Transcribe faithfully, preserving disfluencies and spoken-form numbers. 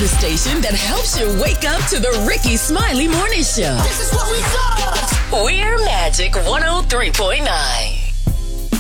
the station that helps you wake up to the Ricky Smiley Morning Show. This is what we do. We're Magic one oh three point nine.